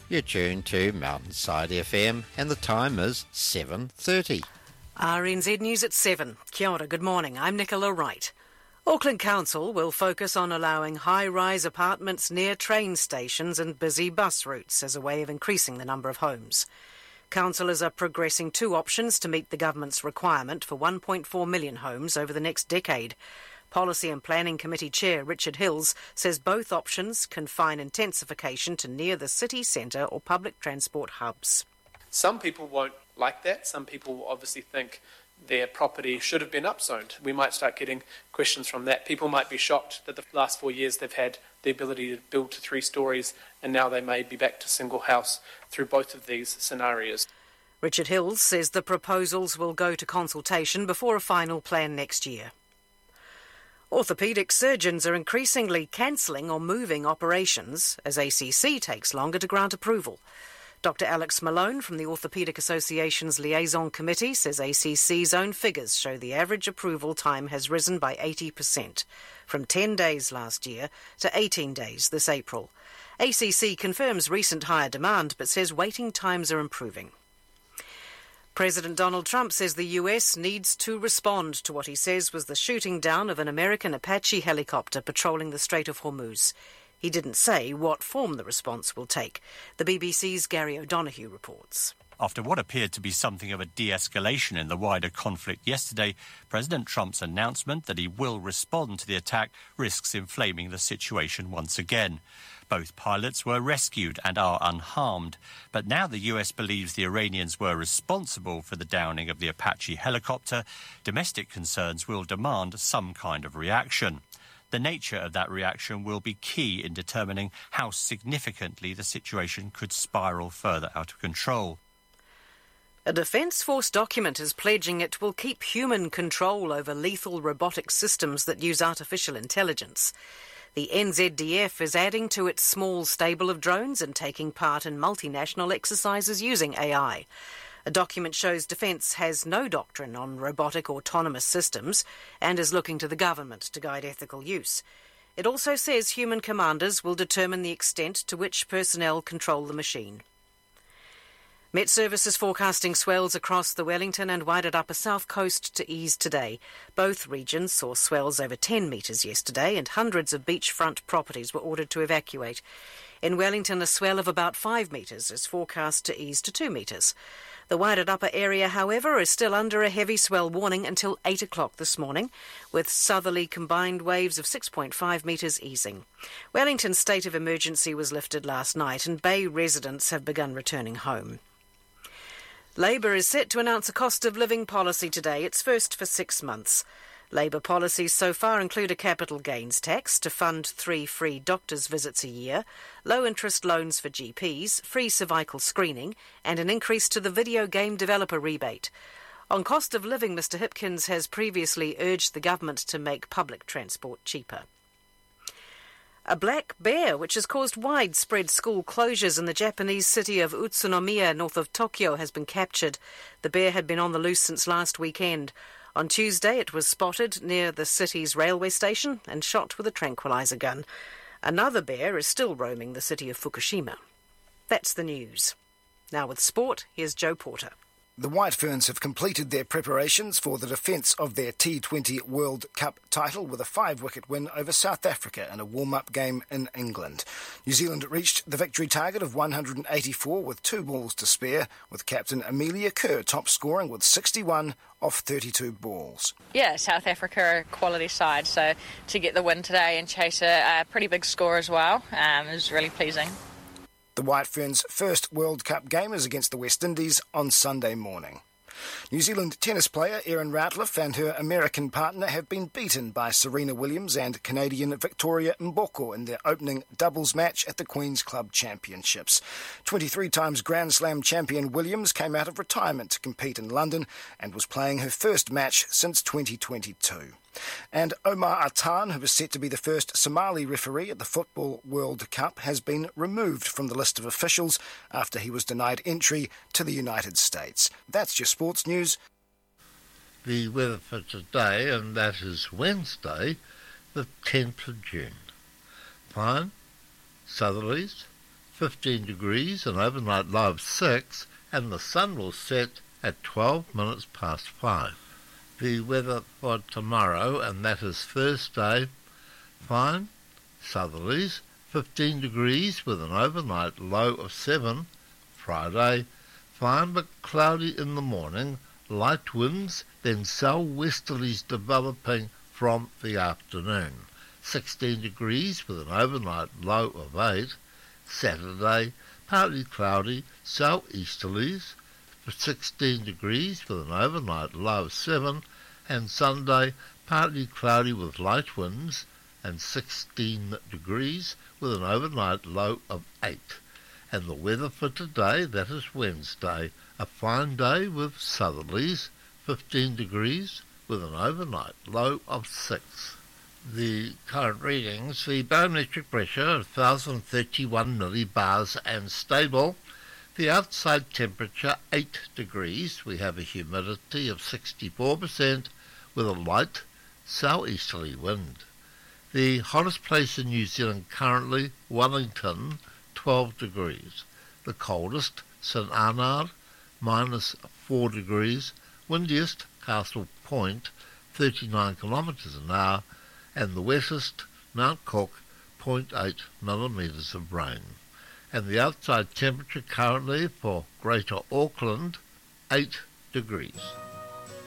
You're tuned to Mountainside FM and the time is 7:30. RNZ News at 7. Kia ora, good morning. I'm Nicola Wright. Auckland Council will focus on allowing high-rise apartments near train stations and busy bus routes as a way of increasing the number of homes. Councillors are progressing two options to meet the government's requirement for 1.4 million homes over the next decade. Policy and Planning Committee Chair Richard Hills says both options confine intensification to near the city centre or public transport hubs. Some people won't like that. Some people obviously think their property should have been upzoned. We might start getting questions from that. People might be shocked that the last 4 years they've had the ability to build to 3 stories and now they may be back to single house through both of these scenarios. Richard Hills says the proposals will go to consultation before a final plan next year. Orthopaedic surgeons are increasingly cancelling or moving operations as ACC takes longer to grant approval. Dr Alex Malone from the Orthopaedic Association's Liaison Committee says ACC's own figures show the average approval time has risen by 80%, from 10 days last year to 18 days this April. ACC confirms recent higher demand but says waiting times are improving. President Donald Trump says the US needs to respond to what he says was the shooting down of an American Apache helicopter patrolling the Strait of Hormuz. He didn't say what form the response will take. The BBC's Gary O'Donoghue reports. After what appeared to be something of a de-escalation in the wider conflict yesterday, President Trump's announcement that he will respond to the attack risks inflaming the situation once again. Both pilots were rescued and are unharmed, but now the US believes the Iranians were responsible for the downing of the Apache helicopter. Domestic concerns will demand some kind of reaction. The nature of that reaction will be key in determining how significantly the situation could spiral further out of control. A Defence Force document is pledging it will keep human control over lethal robotic systems that use artificial intelligence. The NZDF is adding to its small stable of drones and taking part in multinational exercises using AI. A document shows Defence has no doctrine on robotic autonomous systems and is looking to the government to guide ethical use. It also says human commanders will determine the extent to which personnel control the machine. Met Service is forecasting swells across the Wellington and Wairarapa south coast to ease today. Both regions saw swells over 10 metres yesterday and hundreds of beachfront properties were ordered to evacuate. In Wellington, a swell of about 5 metres is forecast to ease to 2 metres. The Wairarapa area, however, is still under a heavy swell warning until 8 o'clock this morning, with southerly combined waves of 6.5 metres easing. Wellington's state of emergency was lifted last night and Bay residents have begun returning home. Labor is set to announce a cost of living policy today, its first for 6 months. Labor policies so far include a capital gains tax to fund 3 free doctors' visits a year, low-interest loans for GPs, free cervical screening, and an increase to the video game developer rebate. On cost of living, Mr Hipkins has previously urged the government to make public transport cheaper. A black bear, which has caused widespread school closures in the Japanese city of Utsunomiya, north of Tokyo, has been captured. The bear had been on the loose since last weekend. On Tuesday, it was spotted near the city's railway station and shot with a tranquilizer gun. Another bear is still roaming the city of Fukushima. That's the news. Now with sport, here's Joe Porter. The White Ferns have completed their preparations for the defence of their T20 World Cup title with a 5-wicket win over South Africa in a warm-up game in England. New Zealand reached the victory target of 184 with 2 balls to spare, with captain Amelia Kerr top scoring with 61 off 32 balls. Yeah, South Africa are a quality side, so to get the win today and chase a pretty big score as well is really pleasing. The White Ferns' first World Cup game is against the West Indies on Sunday morning. New Zealand tennis player Erin Routliffe and her American partner have been beaten by Serena Williams and Canadian Victoria Mboko in their opening doubles match at the Queen's Club Championships. 23 times Grand Slam champion Williams came out of retirement to compete in London and was playing her first match since 2022. And Omar Atan, who was set to be the first Somali referee at the Football World Cup, has been removed from the list of officials after he was denied entry to the United States. That's your sports news. The weather for today, and that is Wednesday, the 10th of June. Fine, southerlies, 15 degrees, an overnight low of 6, and the sun will set at 12 minutes past 5. The weather for tomorrow, and that is Thursday, fine, southerlies, 15 degrees with an overnight low of 7. Friday, fine but cloudy in the morning, light winds, then southwesterlies developing from the afternoon. 16 degrees with an overnight low of 8. Saturday, partly cloudy, southeasterlies, 16 degrees with an overnight low of 7, and Sunday, partly cloudy with light winds, and 16 degrees with an overnight low of 8. And the weather for today, that is Wednesday, a fine day with southerlies, 15 degrees with an overnight low of 6. The current readings, the barometric pressure 1,031 millibars and stable. The outside temperature 8 degrees. We have a humidity of 64% with a light southeasterly wind. The hottest place in New Zealand currently, Wellington, 12 degrees. The coldest, St Arnaud, -4 degrees. Windiest, Castle Point, 39 kilometres an hour. And the wettest, Mount Cook, 0.8 millimetres of rain. And the outside temperature currently for Greater Auckland, 8 degrees.